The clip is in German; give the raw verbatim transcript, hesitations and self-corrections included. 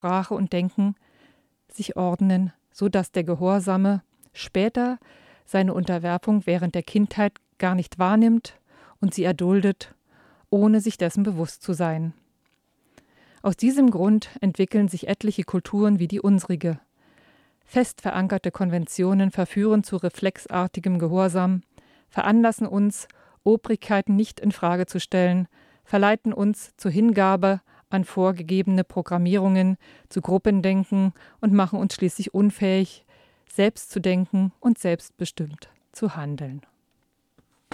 Sprache und Denken sich ordnen, so dass der Gehorsame später seine Unterwerfung während der Kindheit gar nicht wahrnimmt und sie erduldet, ohne sich dessen bewusst zu sein. Aus diesem Grund entwickeln sich etliche Kulturen wie die unsrige. Fest verankerte Konventionen verführen zu reflexartigem Gehorsam, veranlassen uns, Obrigkeiten nicht in Frage zu stellen, verleiten uns zur Hingabe an vorgegebene Programmierungen, zu Gruppendenken und machen uns schließlich unfähig, selbst zu denken und selbstbestimmt zu handeln.